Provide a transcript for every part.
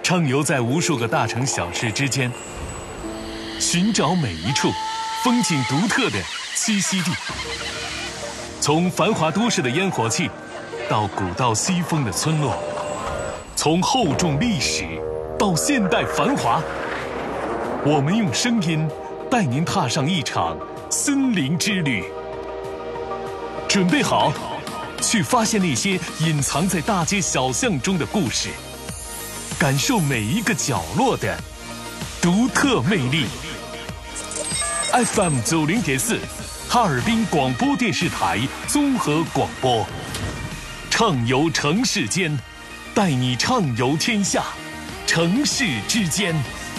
畅游在无数个大城小市之间，寻找每一处风景独特的栖息地。从繁华都市的烟火气，到古道西风的村落，从厚重历史到现代繁华，我们用声音带您踏上一场森林之旅。准备好，去发现那些隐藏在大街小巷中的故事，感受每一个角落的独特魅力。FM 90.4，哈尔滨广播电视台综合广播，畅游城市间，带你畅游天下，城市之间。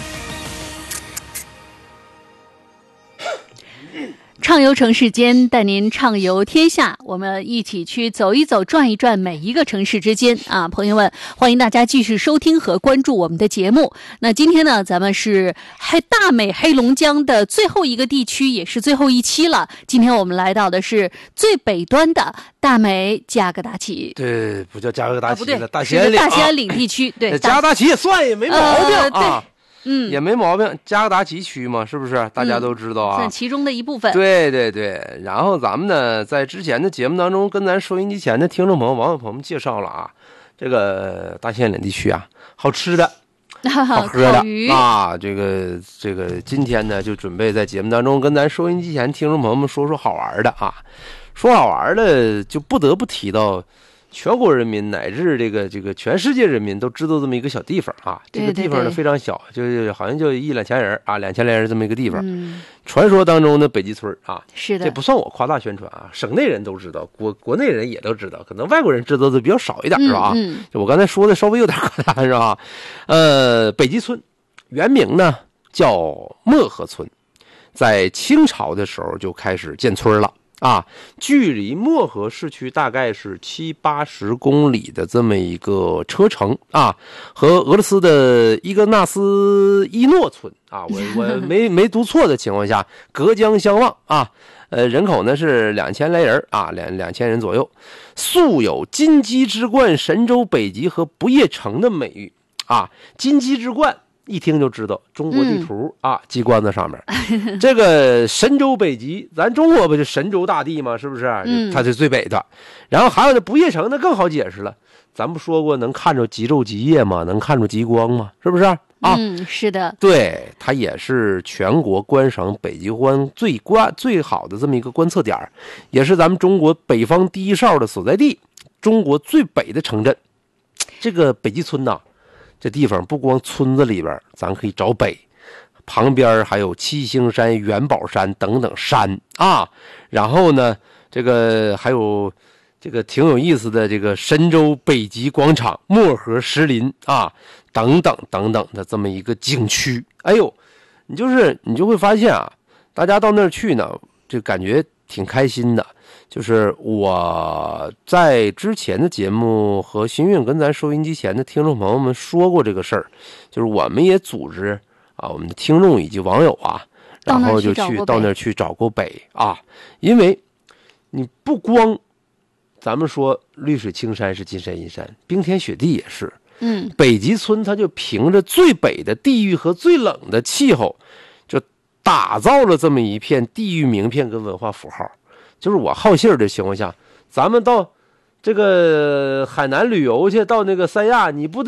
畅游城市间，带您畅游天下，我们一起去走一走转一转每一个城市之间啊！朋友们，欢迎大家继续收听和关注我们的节目。那今天呢，咱们是大美黑龙江的最后一个地区，也是最后一期了。今天我们来到的是最北端的大美加格达旗。 对，不叫加格达旗了， 不对， 大兴安岭， 大兴安岭地区。对， 加格达旗也算，也没毛病啊。 也没毛病，加格达旗区嘛，是不是？大家都知道啊， 算其中的一部分。 对对对，然后咱们呢，在之前的节目当中，跟咱收音机前的听众朋友、网友朋友们介绍了啊，这个大兴安岭地区啊，好吃的、好喝的啊，这个，今天呢，就准备在节目当中跟咱收音机前听众朋友们说说好玩的啊，说好玩的，就不得不提到全国人民乃至这个全世界人民都知道这么一个小地方啊，这个地方呢非常小，就是好像就1-2000人啊，2000来人这么一个地方。传说当中的北极村啊，是的，这不算我夸大宣传啊，省内人都知道，国内人也都知道，可能外国人知道的比较少一点，是吧？就我刚才说的稍微有点夸大，是吧？北极村原名呢叫漠河村，在清朝的时候就开始建村了。啊，距离漠河市区大概是70-80公里的这么一个车程啊，和俄罗斯的伊格纳斯伊诺村啊，我没读错的情况下，隔江相望啊。人口呢是2000来人啊，2000人左右，素有金鸡之冠、神州北极和不夜城的美誉啊。金鸡之冠一听就知道中国地图啊，鸡冠子上面这个神州北极，咱中国不就神州大地吗？是不是？它是最北的。然后还有这不夜城，那更好解释了。咱不说过能看着极昼极夜吗？能看着极光吗？是不是啊？ 是的。对， 它也是全国观赏北极光最好的这么一个观测点，也是咱们中国北方第一哨的所在地，中国最北的城镇。这个北极村呐，这地方不光村子里边咱可以找北，旁边还有七星山、元宝山等等山啊。然后呢，这个还有这个挺有意思的这个神州北极广场、漠河石林啊，等等等等的这么一个景区。哎呦，你就会发现啊，大家到那儿去呢，就感觉挺开心的。就是我在之前的节目和新运跟咱收音机前的听众朋友们说过这个事儿，就是我们也组织啊，我们的听众以及网友啊，然后就到那儿去找过北啊，因为你不光咱们说绿水青山是金山银山，冰天雪地也是，北极村它就凭着最北的地域和最冷的气候，就打造了这么一片地域名片跟文化符号。就是我好信儿的情况下，咱们到这个海南旅游去，到那个三亚，你不